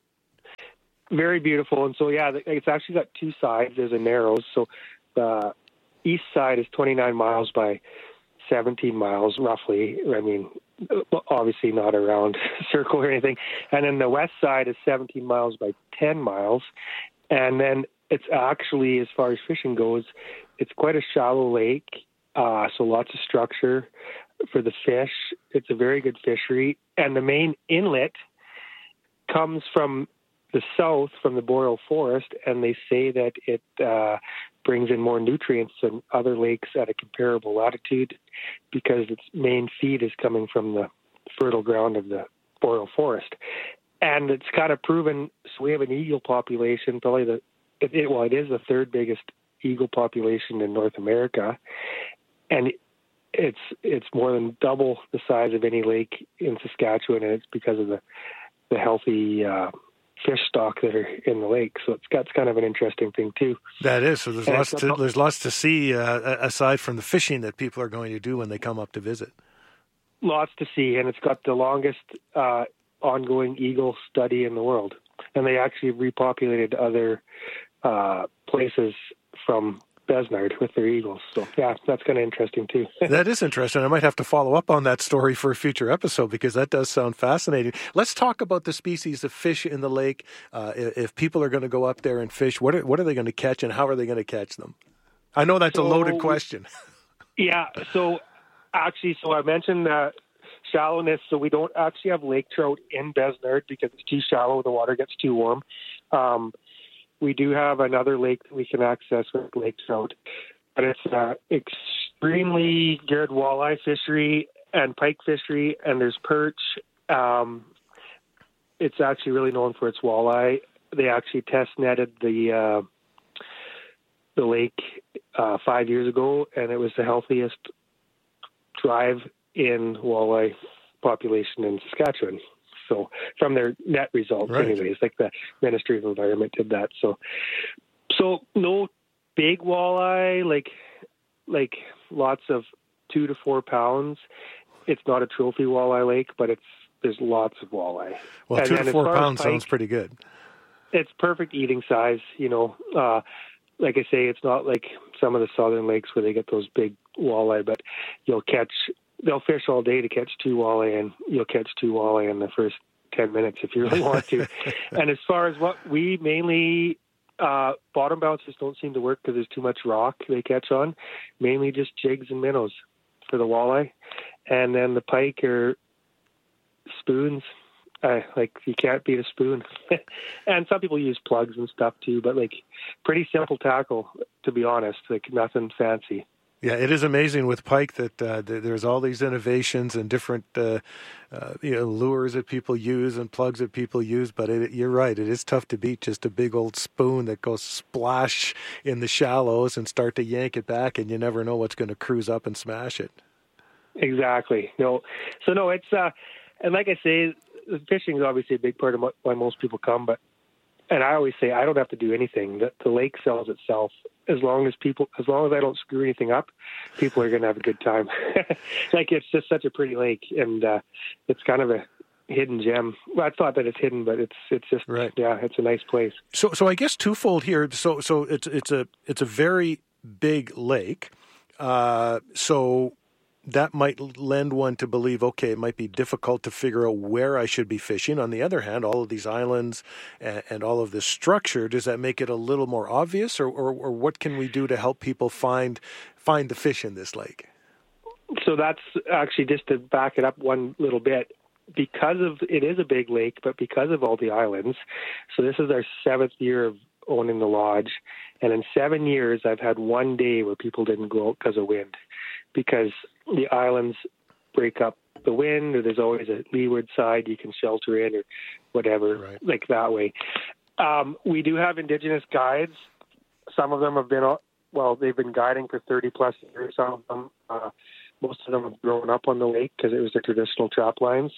Very beautiful. And so, yeah, it's actually got two sides. There's a narrows. So the east side is twenty-nine miles by seventeen miles, roughly. I mean, obviously not a round circle or anything. And then the west side is seventeen miles by ten miles. And then it's actually, as far as fishing goes, it's quite a shallow lake. Uh, so lots of structure for the fish. It's a very good fishery. And the main inlet comes from the south, from the boreal forest, and they say that it uh, brings in more nutrients than other lakes at a comparable latitude because its main feed is coming from the fertile ground of the boreal forest. And it's kind of proven, so we have an eagle population, probably the, it, it, well, it is the third biggest eagle population in North America, and it's it's more than double the size of any lake in Saskatchewan, and it's because of the, the healthy uh fish stock that are in the lake, so it's got it's kind of an interesting thing too. That is. So there's and lots to there's lots to see uh, aside from the fishing that people are going to do when they come up to visit. Lots to see, and it's got the longest uh, ongoing eagle study in the world, and they actually repopulated other uh, places from Besnard with their eagles. So, yeah, that's kind of interesting, too. That is interesting. I might have to follow up on that story for a future episode because that does sound fascinating. Let's talk about the species of fish in the lake. Uh, if people are going to go up there and fish, what are, what are they going to catch and how are they going to catch them? I know that's so, a loaded question. Yeah, so actually, so I mentioned uh, shallowness. So we don't actually have lake trout in Besnard because it's too shallow. The water gets too warm. Um We do have another lake that we can access with lake trout, but it's an extremely good walleye fishery and pike fishery, and there's perch. Um, it's actually really known for its walleye. They actually test netted the uh, the lake uh, five years ago, and it was the healthiest drive-in walleye population in Saskatchewan. So from their net results, right. anyways, like the Ministry of Environment did that. So, so no big walleye, like like lots of two to four pounds. It's not a trophy walleye lake, but it's there's lots of walleye. Well, and two to four pounds pike, sounds pretty good. It's perfect eating size. You know, uh, like I say, it's not like some of the southern lakes where they get those big walleye, but you'll catch. They'll fish all day to catch two walleye, and you'll catch two walleye in the first ten minutes if you really want to. And as far as what we mainly, uh, bottom bouncers don't seem to work because there's too much rock they catch on. Mainly just jigs and minnows for the walleye. And then the pike are spoons. Uh, like, you can't beat a spoon. And some people use plugs and stuff too, but like pretty simple tackle, to be honest, like nothing fancy. Yeah, it is amazing with pike that uh, there's all these innovations and different uh, uh, you know, lures that people use and plugs that people use. But it, you're right, it is tough to beat just a big old spoon that goes splash in the shallows and start to yank it back, and you never know what's going to cruise up and smash it. Exactly. No, so no, it's uh, and like I say, fishing is obviously a big part of why most people come. But and I always say I don't have to do anything. The, the lake sells itself. As long as people, as long as I don't screw anything up, people are going to have a good time. Like, it's just such a pretty lake, and uh, it's kind of a hidden gem. Well, it's not that it's hidden, but it's it's just right. Yeah, it's a nice place. So, so I guess twofold here. So, so it's it's a it's a very big lake. Uh, so, that might lend one to believe, okay, it might be difficult to figure out where I should be fishing. On the other hand, all of these islands and, and all of this structure, does that make it a little more obvious, or, or, or what can we do to help people find find the fish in this lake? So that's actually, just to back it up one little bit, because of, it is a big lake, but because of all the islands, so this is our seventh year of owning the lodge, and in seven years I've had one day where people didn't go out because of wind, because the islands break up the wind, or there's always a leeward side you can shelter in, or whatever, right, like that way. Um, we do have Indigenous guides. Some of them have been, well, they've been guiding for thirty plus years. Some of them, uh, most of them have grown up on the lake because it was their traditional trap lines.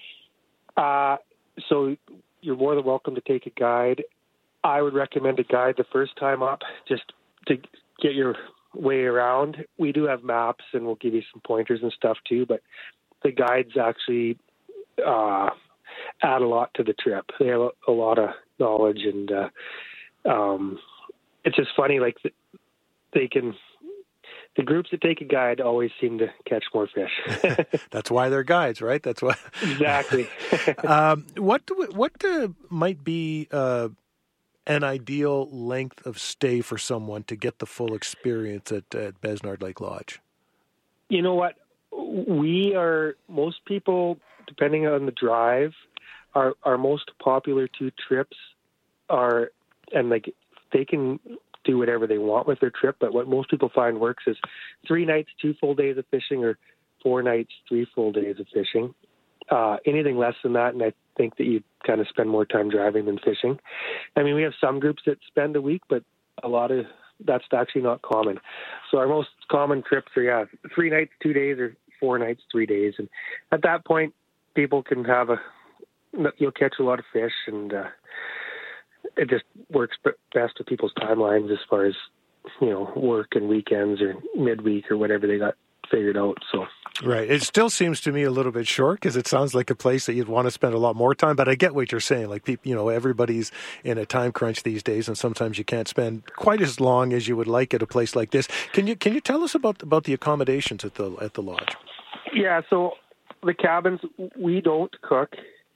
Uh, so you're more than welcome to take a guide. I would recommend a guide the first time up, just to get your way around. We do have maps, and we'll give you some pointers and stuff too, but the guides actually uh, add a lot to the trip. They have a, a lot of knowledge, and uh, um, it's just funny, like they can... The groups that take a guide always seem to catch more fish. That's why they're guides, right? That's why. Exactly. um, what do we, what uh, might be uh, an ideal length of stay for someone to get the full experience at, at Besnard Lake Lodge? You know what? We are, most people, depending on the drive, our our most popular two trips are, and like they can do whatever they want with their trip, but what most people find works is three nights, two full days of fishing, or four nights, three full days of fishing. Uh, anything less than that, and I think that you kind of spend more time driving than fishing. I mean, we have some groups that spend a week, but a lot of that's actually not common. So our most common trips are, yeah, three nights, two days, or four nights, three days. And at that point, people can have a, you'll catch a lot of fish, and uh, it just works best with people's timelines as far as, you know, work and weekends or midweek or whatever they got figured out. So right. It still seems to me a little bit short, because it sounds like a place that you'd want to spend a lot more time. But I get what you're saying. Like, people, you know, everybody's in a time crunch these days, and sometimes you can't spend quite as long as you would like at a place like this. Can you can you tell us about about the accommodations at the at the lodge? Yeah. So the cabins, we don't cook,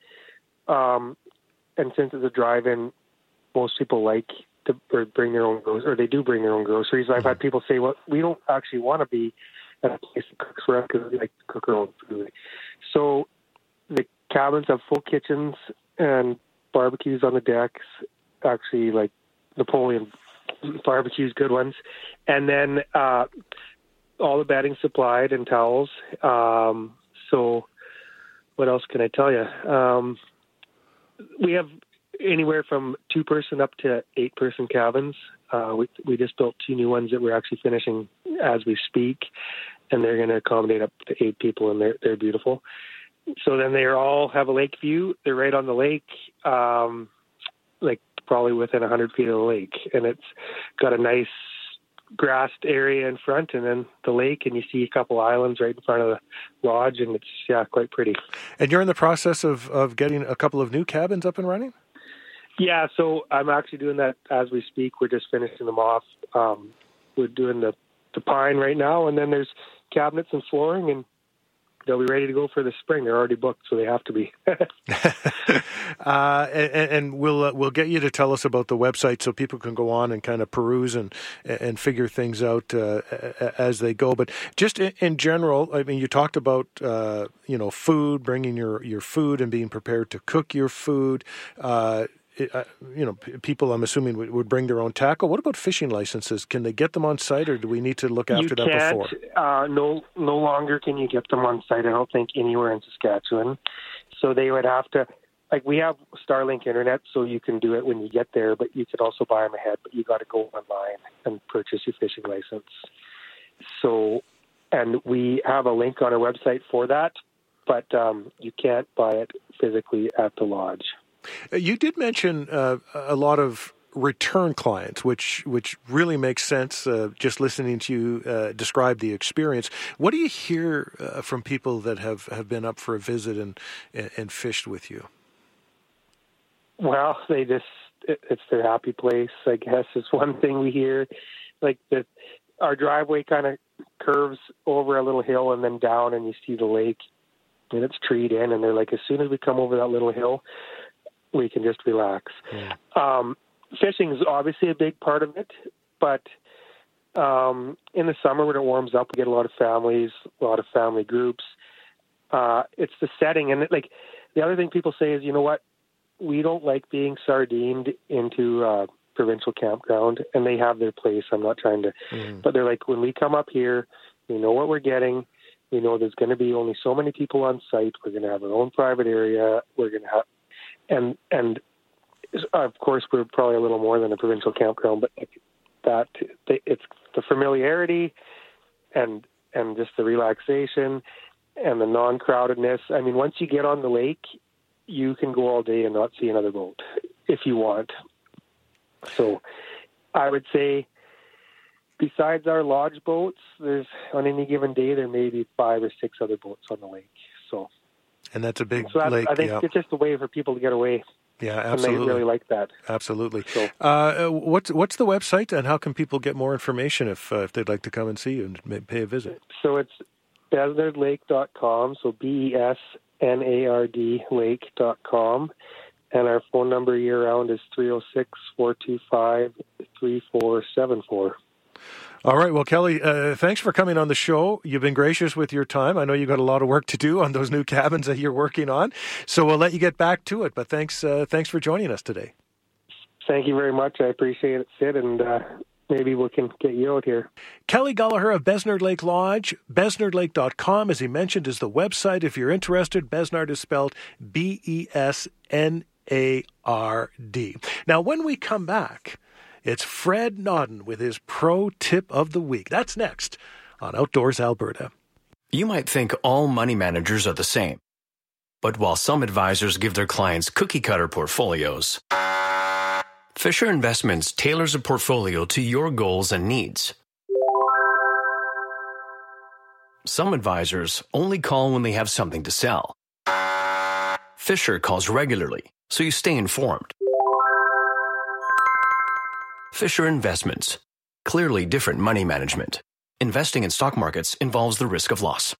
um, and since it's a drive-in, most people like to or bring their own groceries, or they do bring their own groceries. I've had people say, well, we don't actually want to be at a place that cooks for us because we like to cook our own food. So the cabins have full kitchens and barbecues on the decks, actually like Napoleon barbecues, good ones. And then uh, all the bedding supplied and towels. Um, so what else can I tell you? Um, we have anywhere from two-person up to eight-person cabins. Uh, we, we just built two new ones that we're actually finishing as we speak, and they're going to accommodate up to eight people, and they're they're beautiful. So then they all have a lake view. They're right on the lake, um, like probably within one hundred feet of the lake, and it's got a nice grassed area in front, and then the lake, and you see a couple islands right in front of the lodge, and it's, yeah, quite pretty. And you're in the process of, of getting a couple of new cabins up and running? Yeah, so I'm actually doing that as we speak. We're just finishing them off. Um, we're doing the, the pine right now, and then there's cabinets and flooring, and they'll be ready to go for the spring. They're already booked, so they have to be. uh, and, and we'll uh, we'll get you to tell us about the website so people can go on and kind of peruse and and figure things out uh, as they go. But just in, in general, I mean, you talked about uh, you know food, bringing your, your food and being prepared to cook your food. Uh, It, uh, you know, people, I'm assuming, would, would bring their own tackle. What about fishing licenses? Can they get them on site, or do we need to look after you that can't, before? Uh, no, no longer can you get them on site. I don't think anywhere in Saskatchewan. So they would have to, like, we have Starlink internet, so you can do it when you get there, but you could also buy them ahead. But you got to go online and purchase your fishing license. So, and we have a link on our website for that, but um, you can't buy it physically at the lodge. You did mention uh, a lot of return clients, which which really makes sense, uh, just listening to you uh, describe the experience. What do you hear uh, from people that have, have been up for a visit and, and, and fished with you? Well, they just, it, it's their happy place, I guess, is one thing we hear. Like, the, our driveway kind of curves over a little hill and then down, and you see the lake, and it's treed in. And they're like, as soon as we come over that little hill, we can just relax. Yeah. Um, fishing is obviously a big part of it, but um, in the summer when it warms up, we get a lot of families, a lot of family groups. Uh, it's the setting, and it, like the other thing people say is, you know what, we don't like being sardined into a provincial campground, and they have their place. I'm not trying to, mm. but they're like, when we come up here, we know what we're getting. We know there's going to be only so many people on site. We're going to have our own private area. We're going to have, and and of course, we're probably a little more than a provincial campground, but that it's the familiarity and and just the relaxation and the non-crowdedness. I mean, once you get on the lake, you can go all day and not see another boat if you want. So I would say besides our lodge boats, there's on any given day, there may be five or six other boats on the lake. So, and that's a big so lake. I think yeah. it's just a way for people to get away. Yeah, absolutely. And they really like that. Absolutely. So, uh, what's what's the website, and how can people get more information if uh, if they'd like to come and see you and pay a visit? So it's besnard lake dot com, so B E S N A R D lake dot com. And our phone number year-round is three oh six, four two five, three four seven four. All right. Well, Kelly, uh, thanks for coming on the show. You've been gracious with your time. I know you've got a lot of work to do on those new cabins that you're working on, so we'll let you get back to it. But thanks uh, thanks for joining us today. Thank you very much. I appreciate it, Sid, and uh, maybe we can get you out here. Kelly Gallagher of Besnard Lake Lodge. besnard lake dot com, as he mentioned, is the website. If you're interested, Besnard is spelled B E S N A R D. Now, when we come back, it's Fred Nodden with his Pro Tip of the Week. That's next on Outdoors Alberta. You might think all money managers are the same. But while some advisors give their clients cookie-cutter portfolios, Fisher Investments tailors a portfolio to your goals and needs. Some advisors only call when they have something to sell. Fisher calls regularly, so you stay informed. Fisher Investments. Clearly different money management. Investing in stock markets involves the risk of loss.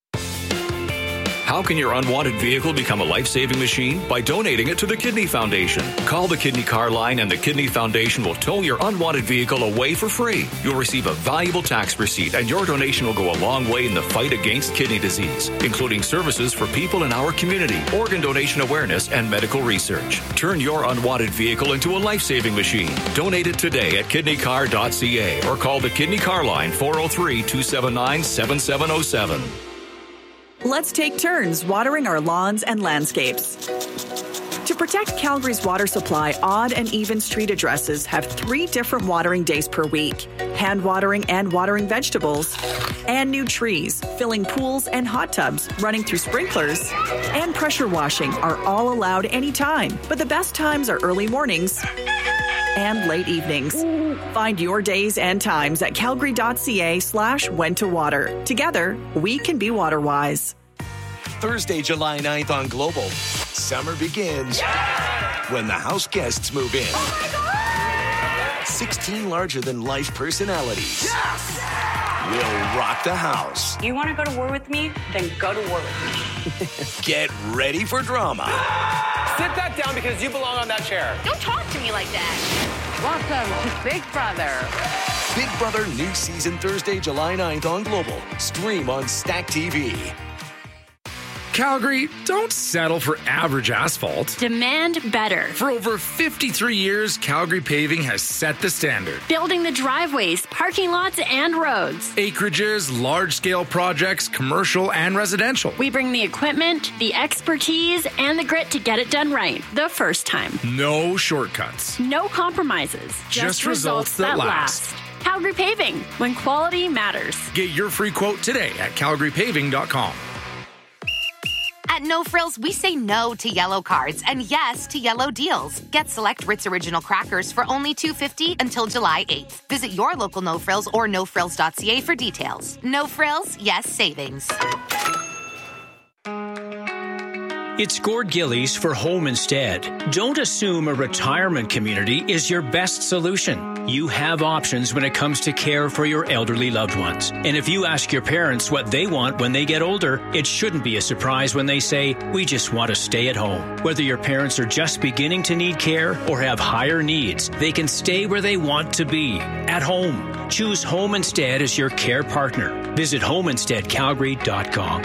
How can your unwanted vehicle become a life-saving machine? By donating it to the Kidney Foundation. Call the Kidney Car Line and the Kidney Foundation will tow your unwanted vehicle away for free. You'll receive a valuable tax receipt, and your donation will go a long way in the fight against kidney disease, including services for people in our community, organ donation awareness, and medical research. Turn your unwanted vehicle into a life-saving machine. Donate it today at kidney car dot c a or call the Kidney Car Line four oh three, two seven nine, seven seven oh seven. Let's take turns watering our lawns and landscapes. To protect Calgary's water supply, odd and even street addresses have three different watering days per week. Hand watering and watering vegetables, and new trees, filling pools and hot tubs, running through sprinklers, and pressure washing are all allowed anytime. But the best times are early mornings and late evenings. Find your days and times at calgary dot c a slash when to water. Together, we can be water wise. Thursday, July ninth on Global. Summer begins yeah! when the house guests move in. Oh sixteen larger-than-life personalities yes! will rock the house. You want to go to war with me? Then go to war with me. Get ready for drama. Sit that down because you belong on that chair. Don't talk to me like that. Welcome to Big Brother. Big Brother new season Thursday, July ninth on Global. Stream on Stack T V. Calgary, don't settle for average asphalt. Demand better. For over fifty-three years, Calgary Paving has set the standard. Building the driveways, parking lots, and roads. Acreages, large-scale projects, commercial and residential. We bring the equipment, the expertise, and the grit to get it done right the first time. No shortcuts. No compromises. Just, Just results, results that, that last. last. Calgary Paving, when quality matters. Get your free quote today at calgary paving dot com. At No Frills, we say no to yellow cards and yes to yellow deals. Get select Ritz Original crackers for only two dollars and fifty cents until July eighth. Visit your local No Frills or no frills dot c a for details. No Frills, yes savings. It's Gord Gillies for Home Instead. Don't assume a retirement community is your best solution. You have options when it comes to care for your elderly loved ones. And if you ask your parents what they want when they get older, it shouldn't be a surprise when they say, we just want to stay at home. Whether your parents are just beginning to need care or have higher needs, they can stay where they want to be, at home. Choose Home Instead as your care partner. Visit home instead calgary dot com.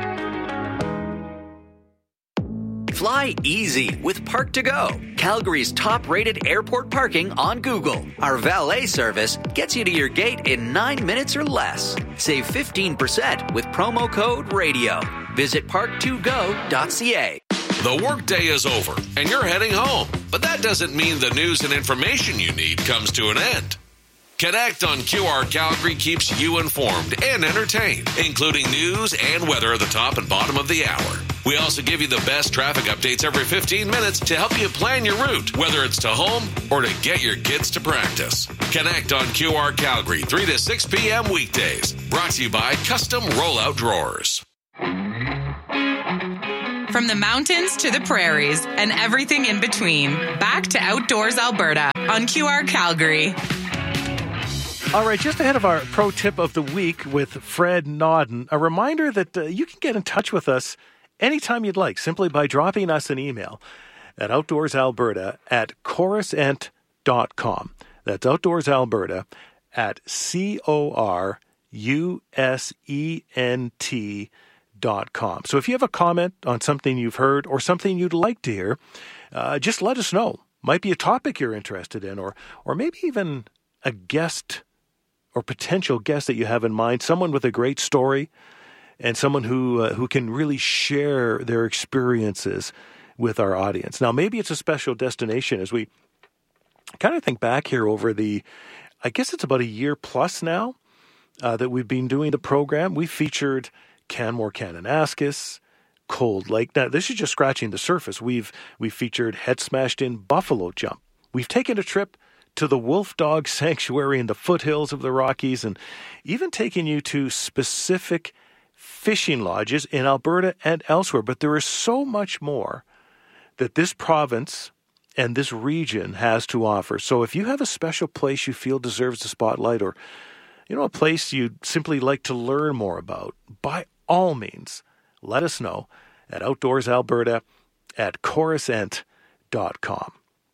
Fly easy with Park to Go, Calgary's top-rated airport parking on Google. Our valet service gets you to your gate in nine minutes or less. Save fifteen percent with promo code RADIO. Visit park to go dot c a. The workday is over and you're heading home, but that doesn't mean the news and information you need comes to an end. Connect on Q R Calgary keeps you informed and entertained, including news and weather at the top and bottom of the hour. We also give you the best traffic updates every fifteen minutes to help you plan your route, whether it's to home or to get your kids to practice. Connect on Q R Calgary, three to six p.m. weekdays. Brought to you by Custom Rollout Drawers. From the mountains to the prairies and everything in between, back to Outdoors Alberta on Q R Calgary. All right, just ahead of our pro tip of the week with Fred Nodden, a reminder that uh, you can get in touch with us anytime you'd like, simply by dropping us an email at outdoorsalberta at corusent dot com. That's outdoorsalberta at C O R U S E N T dot com. So if you have a comment on something you've heard or something you'd like to hear, uh, just let us know. Might be a topic you're interested in, or or maybe even a guest or potential guest that you have in mind, someone with a great story and someone who uh, who can really share their experiences with our audience. Now, maybe it's a special destination as we kind of think back here over the, I guess it's about a year plus now uh, that we've been doing the program. We featured Canmore Kananaskis, Cold Lake. Now, this is just scratching the surface. We've we've featured Head Smashed In Buffalo Jump. We've taken a trip to the Wolf Dog Sanctuary in the foothills of the Rockies, and even taking you to specific fishing lodges in Alberta and elsewhere. But there is so much more that this province and this region has to offer. So if you have a special place you feel deserves the spotlight, or you know, a place you'd simply like to learn more about, by all means, let us know at outdoorsalberta at corusent dot com.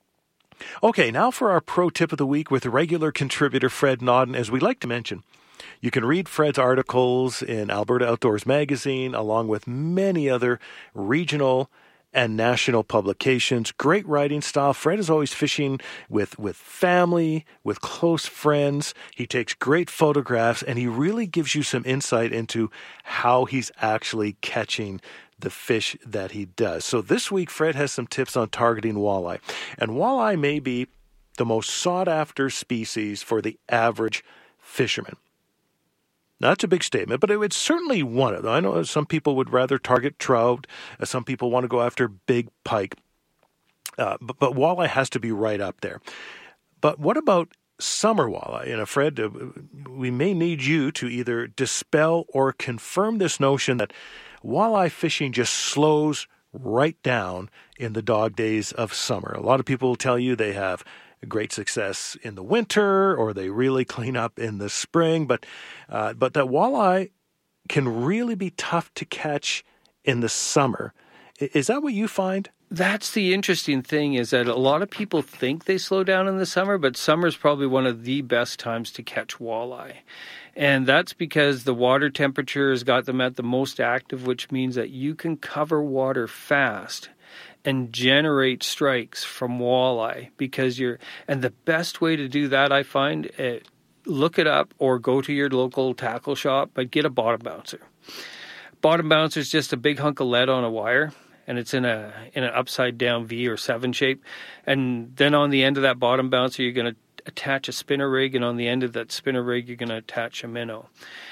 Okay, now for our pro tip of the week with regular contributor Fred Nodden. As we like to mention, you can read Fred's articles in Alberta Outdoors Magazine, along with many other regional and national publications. Great writing style. Fred is always fishing with, with family, with close friends. He takes great photographs, and he really gives you some insight into how he's actually catching the fish that he does. So this week, Fred has some tips on targeting walleye. And walleye may be the most sought-after species for the average fisherman. Now, that's a big statement, but it's certainly one of them. I know some people would rather target trout. Some people want to go after big pike. Uh, but, but walleye has to be right up there. But what about summer walleye? You know, Fred, uh, we may need you to either dispel or confirm this notion that walleye fishing just slows right down in the dog days of summer. A lot of people will tell you they have great success in the winter, or they really clean up in the spring, but uh, but that walleye can really be tough to catch in the summer. Is that what you find? That's the interesting thing, is that a lot of people think they slow down in the summer, but summer is probably one of the best times to catch walleye. And that's because the water temperature has got them at the most active, which means that you can cover water fast and generate strikes from walleye, because you're, and the best way to do that, I find, uh, look it up or go to your local tackle shop, but get a bottom bouncer. Bottom bouncer is just a big hunk of lead on a wire, and it's in a in an upside down V or seven shape. And then on the end of that bottom bouncer, you're going to attach a spinner rig, and on the end of that spinner rig, you're going to attach a minnow.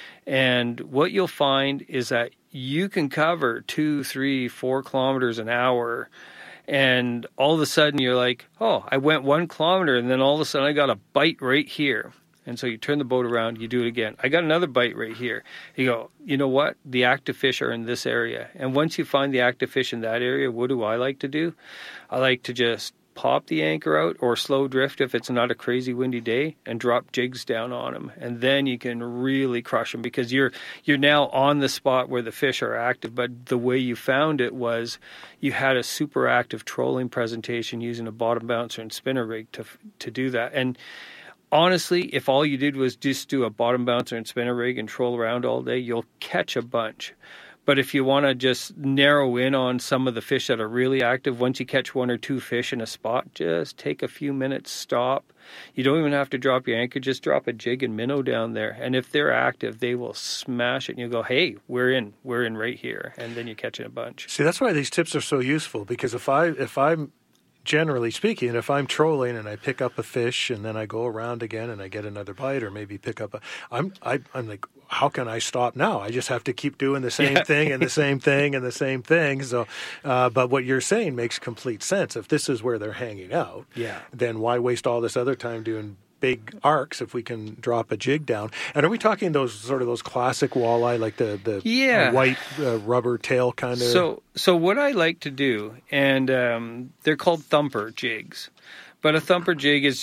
And what you'll find is that you can cover two, three, four kilometers an hour, and all of a sudden you're like, oh, I went one kilometer, and then all of a sudden I got a bite right here. And so you turn the boat around, you do it again. I got another bite right here. You go, you know what? The active fish are in this area. And once you find the active fish in that area, what do I like to do? I like to just pop the anchor out or slow drift if it's not a crazy windy day and drop jigs down on them. And then you can really crush them because you're you're now on the spot where the fish are active. But the way you found it was you had a super active trolling presentation using a bottom bouncer and spinner rig to to do that. And honestly, if all you did was just do a bottom bouncer and spinner rig and troll around all day, you'll catch a bunch. But if you want to just narrow in on some of the fish that are really active, once you catch one or two fish in a spot, just take a few minutes, stop. You don't even have to drop your anchor, just drop a jig and minnow down there. And if they're active, they will smash it. And you go, hey, we're in, we're in right here. And then you're catching a bunch. See, that's why these tips are so useful, because if I, if I'm, generally speaking, if I'm trolling and I pick up a fish and then I go around again and I get another bite, or maybe pick up a, I'm, I, I'm like, how can I stop now? I just have to keep doing the same yeah. thing and the same thing and the same thing. So, uh, but what you're saying makes complete sense. If this is where they're hanging out, yeah. then why waste all this other time doing big arcs if we can drop a jig down? And are we talking those sort of those classic walleye, like the the yeah. white uh, rubber tail kind of? So, so what I like to do, and um, they're called thumper jigs, but a thumper jig is